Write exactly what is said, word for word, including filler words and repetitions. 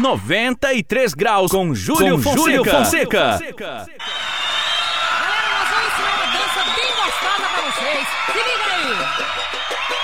noventa e três graus com Júlio Com Fonseca. Júlio Fonseca. Galera, nós vamos ensinar uma dança bem gostosa pra vocês. Se liga aí.